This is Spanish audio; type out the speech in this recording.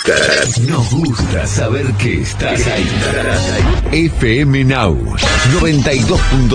Nos gusta saber que estás ahí. FM Now 92.3